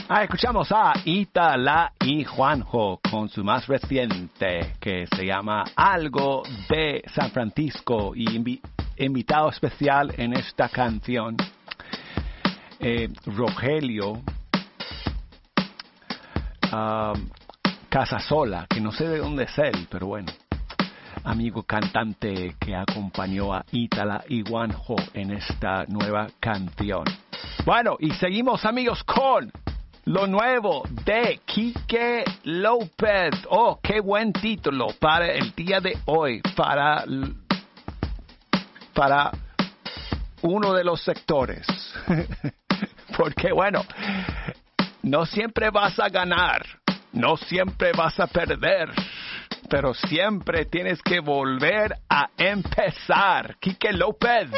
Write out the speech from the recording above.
Escuchamos a Itala y Juanjo con su más reciente que se llama Algo de San Francisco y invitado especial en esta canción Rogelio Casasola, que no sé de dónde es él, pero bueno, amigo cantante que acompañó a Itala y Juanjo en esta nueva canción. Bueno, y seguimos amigos con lo nuevo de Quique López. Oh, qué buen título para el día de hoy, para uno de los sectores. Porque bueno, no siempre vas a ganar, no siempre vas a perder, pero siempre tienes que volver a empezar. Quique López.